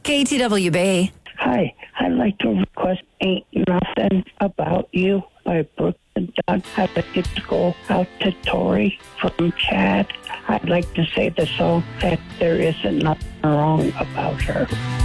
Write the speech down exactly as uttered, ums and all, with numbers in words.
K T W B. Hi, I'd like to request Ain't Nothing About You by Brooks and Dunn. I'd like it to go out to Tori from Chad. I'd like to say the song that there isn't nothing wrong about her.